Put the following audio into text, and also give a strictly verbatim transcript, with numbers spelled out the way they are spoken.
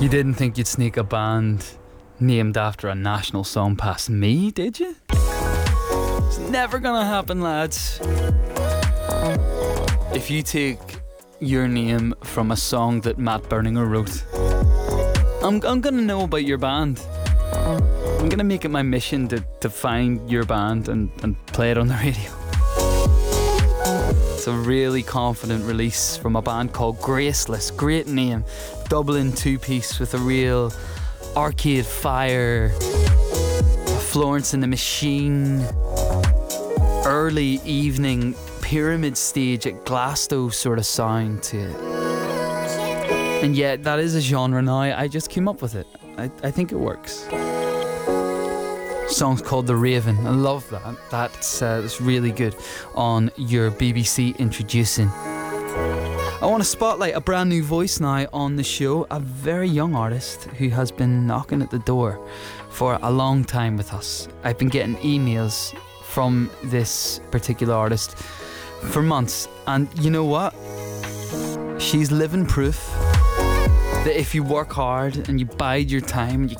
You didn't think you'd sneak a band named after a national song past me, did you? It's never gonna happen, lads. If you take your name from a song that Matt Berninger wrote, I'm, I'm gonna know about your band. I'm gonna make it my mission to, to find your band and, and play it on the radio. It's a really confident release from a band called Graceless. Great name. Dublin two-piece with a real Arcade Fire, Florence and the Machine, early evening Pyramid Stage at Glasgow sort of sound to it. And yet that is a genre now. I just came up with it. I, I think it works. Song's called The Raven. I love that. That's, uh, that's really good on your B B C Introducing. I want to spotlight a brand new voice now on the show, a very young artist who has been knocking at the door for a long time with us. I've been getting emails from this particular artist for months, and you know what? She's living proof that if you work hard and you bide your time and you